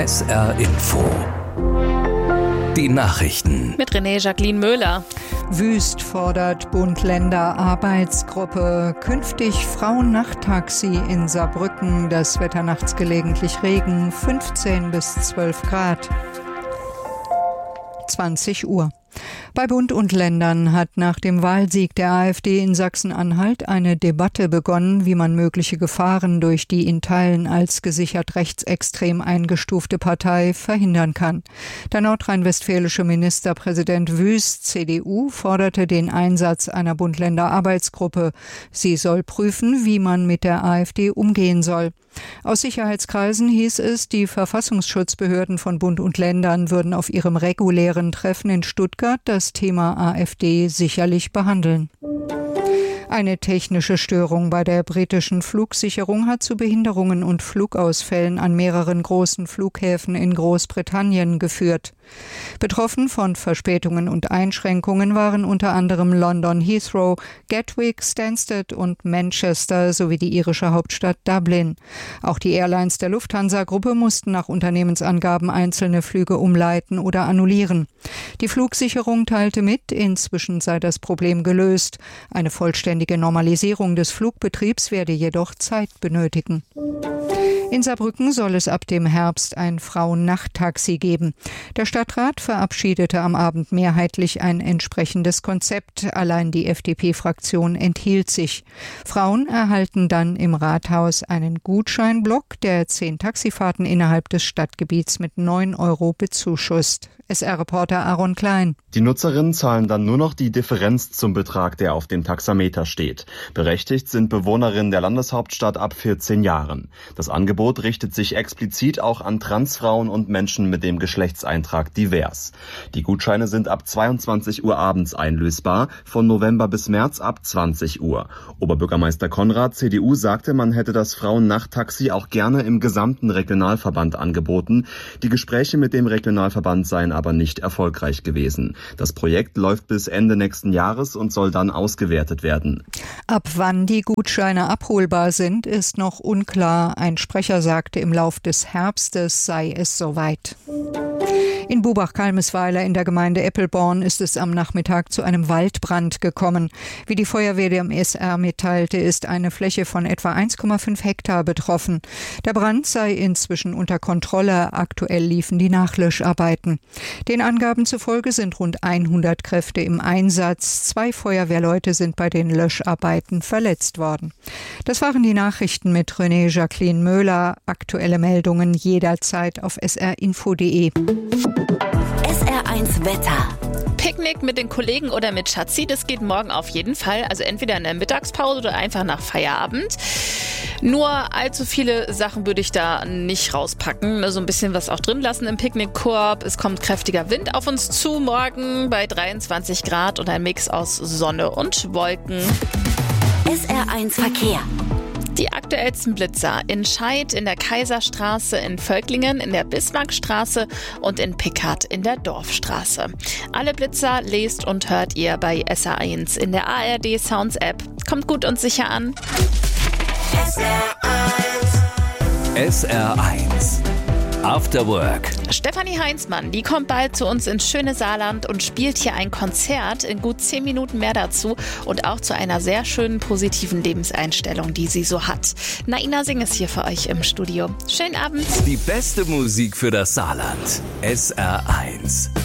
SR Info. Die Nachrichten. Mit René-Jacqueline Möhler. Wüst fordert Bund-Länder-Arbeitsgruppe. Künftig Frauen-Nachttaxi in Saarbrücken. Das Wetter nachts gelegentlich Regen. 15 bis 12 Grad. 20 Uhr. Bei Bund und Ländern hat nach dem Wahlsieg der AfD in Sachsen-Anhalt eine Debatte begonnen, wie man mögliche Gefahren durch die in Teilen als gesichert rechtsextrem eingestufte Partei verhindern kann. Der nordrhein-westfälische Ministerpräsident Wüst, CDU, forderte den Einsatz einer Bund-Länder-Arbeitsgruppe. Sie soll prüfen, wie man mit der AfD umgehen soll. Aus Sicherheitskreisen hieß es, die Verfassungsschutzbehörden von Bund und Ländern würden auf ihrem regulären Treffen in Stuttgart das Thema AfD sicherlich behandeln. Eine technische Störung bei der britischen Flugsicherung hat zu Behinderungen und Flugausfällen an mehreren großen Flughäfen in Großbritannien geführt. Betroffen von Verspätungen und Einschränkungen waren unter anderem London Heathrow, Gatwick, Stansted und Manchester sowie die irische Hauptstadt Dublin. Auch die Airlines der Lufthansa-Gruppe mussten nach Unternehmensangaben einzelne Flüge umleiten oder annullieren. Die Flugsicherung teilte mit, inzwischen sei das Problem gelöst. Eine vollständige Normalisierung des Flugbetriebs werde jedoch Zeit benötigen. In Saarbrücken soll es ab dem Herbst ein Frauen-Nachttaxi geben. Der Stadtrat verabschiedete am Abend mehrheitlich ein entsprechendes Konzept. Allein die FDP-Fraktion enthielt sich. Frauen erhalten dann im Rathaus einen Gutscheinblock, der 10 Taxifahrten innerhalb des Stadtgebiets mit 9 € bezuschusst. SR-Reporter Aaron Klein. Die Nutzerinnen zahlen dann nur noch die Differenz zum Betrag, der auf dem Taxameter steht. Berechtigt sind Bewohnerinnen der Landeshauptstadt ab 14 Jahren. Das Angebot richtet sich explizit auch an Transfrauen und Menschen mit dem Geschlechtseintrag divers. Die Gutscheine sind ab 22 Uhr abends einlösbar, von November bis März ab 20 Uhr. Oberbürgermeister Konrad, CDU, sagte, man hätte das Frauen-Nachttaxi auch gerne im gesamten Regionalverband angeboten. Die Gespräche mit dem Regionalverband seien aber nicht erfolgreich gewesen. Das Projekt läuft bis Ende nächsten Jahres und soll dann ausgewertet werden. Ab wann die Gutscheine abholbar sind, ist noch unklar. Ein Sprecher sagte, im Lauf des Herbstes sei es soweit. In Bubach-Kalmesweiler in der Gemeinde Eppelborn ist es am Nachmittag zu einem Waldbrand gekommen. Wie die Feuerwehr dem SR mitteilte, ist eine Fläche von etwa 1,5 Hektar betroffen. Der Brand sei inzwischen unter Kontrolle. Aktuell liefen die Nachlöscharbeiten. Den Angaben zufolge sind rund 100 Kräfte im Einsatz. 2 Feuerwehrleute sind bei den Löscharbeiten verletzt worden. Das waren die Nachrichten mit René-Jacqueline Möhler. Aktuelle Meldungen jederzeit auf srinfo.de. SR1 Wetter. Picknick mit den Kollegen oder mit Schatzi, das geht morgen auf jeden Fall. Also entweder in der Mittagspause oder einfach nach Feierabend. Nur allzu viele Sachen würde ich da nicht rauspacken. So ein bisschen was auch drin lassen im Picknickkorb. Es kommt kräftiger Wind auf uns zu morgen bei 23 Grad und ein Mix aus Sonne und Wolken. SR1 Verkehr. Die aktuellsten Blitzer in Scheid, in der Kaiserstraße, in Völklingen, in der Bismarckstraße und in Pickard in der Dorfstraße. Alle Blitzer lest und hört ihr bei SR1 in der ARD Sounds App. Kommt gut und sicher an. SR1 After Work. Stefanie Heinzmann, die kommt bald zu uns ins schöne Saarland und spielt hier ein Konzert. In gut 10 Minuten mehr dazu und auch zu einer sehr schönen positiven Lebenseinstellung, die sie so hat. Naina Singh ist hier für euch im Studio. Schönen Abend. Die beste Musik für das Saarland. SR1.